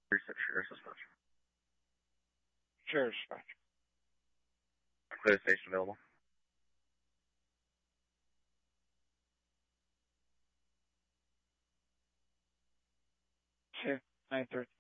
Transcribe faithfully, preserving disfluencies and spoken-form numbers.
Sure, suspension. Sure, suspension. Clear station available. Okay, nine thirty.